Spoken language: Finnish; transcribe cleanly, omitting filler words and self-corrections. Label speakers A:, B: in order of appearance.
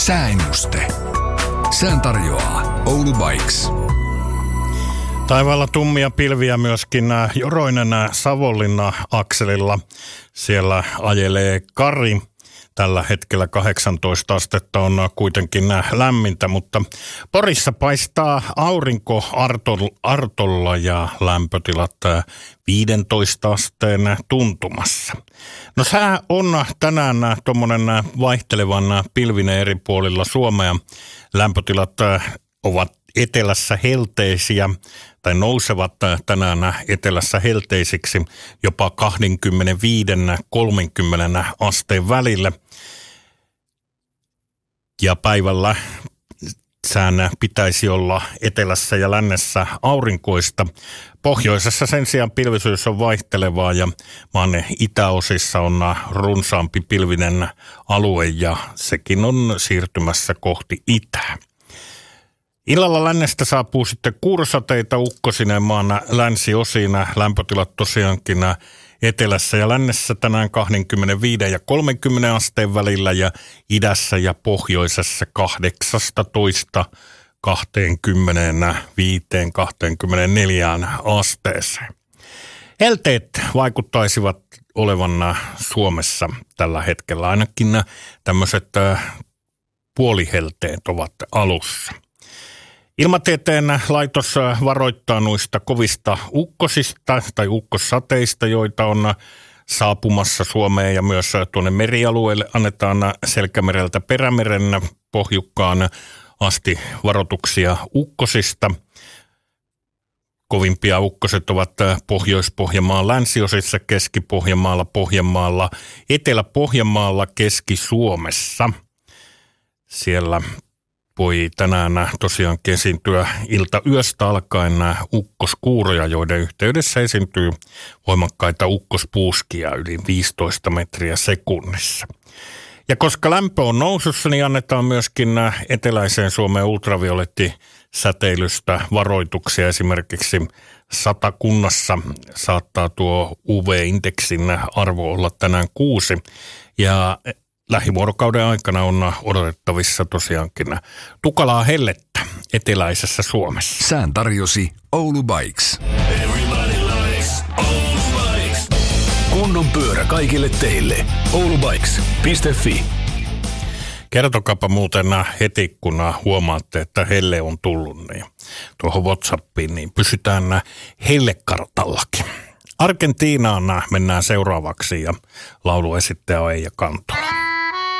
A: Sääennuste. Sään tarjoaa Oulu Bikes.
B: Taivaalla tummia pilviä myöskin Joroinen Savonlinna-akselilla. Siellä ajelee Kari. Tällä hetkellä 18 astetta on kuitenkin lämmintä, mutta Porissa paistaa aurinko Artolla ja lämpötilat 15 asteen tuntumassa. No sää on tänään tuommoinen vaihtelevan pilvinen eri puolilla Suomea. Lämpötilat ovat etelässä helteisiä tai nousevat tänään etelässä helteisiksi jopa 25-30 asteen välillä. Ja päivällä sään pitäisi olla etelässä ja lännessä aurinkoista. Pohjoisessa sen sijaan pilvisyys on vaihtelevaa ja maan itäosissa on runsaampi pilvinen alue ja sekin on siirtymässä kohti itää. Illalla lännestä saapuu sitten kuurosateita ukkosineen maan länsiosiin. Lämpötilat tosiaankin etelässä ja lännessä tänään 25 ja 30 asteen välillä ja idässä ja pohjoisessa 18 25-24 asteeseen. Helteet vaikuttaisivat olevan Suomessa tällä hetkellä. Ainakin tämmöiset puolihelteet ovat alussa. Ilmatieteen laitos varoittaa noista kovista ukkosista tai ukkossateista, joita on saapumassa Suomeen ja myös tuonne merialueelle. Annetaan Selkämereltä Perämeren pohjukkaan asti varoituksia ukkosista. Kovimpia ukkoset ovat Pohjois-Pohjanmaan länsiosissa, Keski-Pohjanmaalla, Pohjanmaalla, Etelä-Pohjanmaalla, Keski-Suomessa. Siellä voi tänään tosiaan esiintyä iltayöstä alkaen ukkoskuuroja, joiden yhteydessä esiintyy voimakkaita ukkospuuskia yli 15 metriä sekunnissa. Ja koska lämpö on nousussa, niin annetaan myöskin eteläiseen Suomeen ultraviolettisäteilystä varoituksia. Esimerkiksi Satakunnassa saattaa tuo UV-indeksin arvo olla tänään 6 ja lähivuorokauden aikana on odotettavissa tosiaankin tukalaa hellettä eteläisessä Suomessa.
A: Sään tarjosi Oulu Bikes. Kunnon pyörä kaikille teille. oulubikes.fi.
B: Kertokaapa muuten heti, kun huomaatte, että helle on tullut, niin tuohon WhatsAppiin, niin pysytään hellekartallakin. Argentiinaan mennään seuraavaksi ja lauluesittäjä on Eija Kantola.